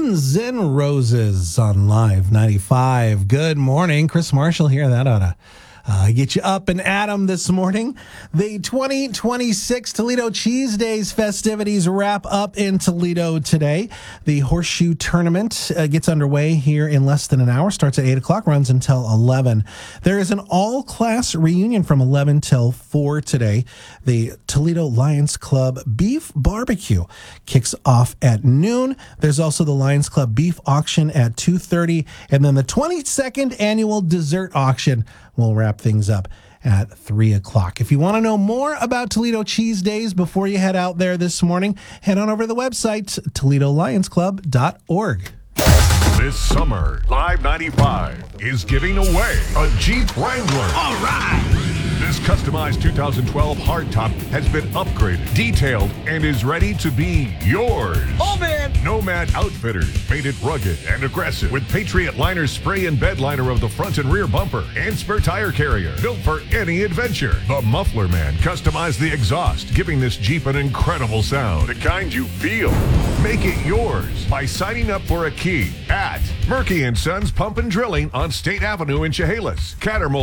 Guns N' Roses on Live 95. Good morning. Chris Marshall here. That ought to get you up and at 'em this morning. The 2026 Toledo Cheese Days festivities wrap up in Toledo today. The Horseshoe Tournament gets underway here in less than an hour. Starts at 8 o'clock, runs until 11. There is an all-class reunion from 11 till 4 today. The Toledo Lions Club Beef Barbecue kicks off at noon. There's also the Lions Club Beef Auction at 2:30. And then the 22nd Annual Dessert Auction will wrap things up at 3 o'clock. If you want to know more about Toledo Cheese Days before you head out there this morning, head on over to the website, ToledoLionsClub.org. This summer, Live 95 is giving away a Jeep Wrangler. All right! This customized 2012 hardtop has been upgraded, detailed, and is ready to be yours. Oh, man! Nomad Outfitters made it rugged and aggressive with Patriot Liner spray and bed liner of the front and rear bumper and spare tire carrier, built for any adventure. The Muffler Man customized the exhaust, giving this Jeep an incredible sound, the kind you feel. Make it yours by signing up for a key at Murky & Sons Pump and Drilling on State Avenue in Chehalis. Cattermole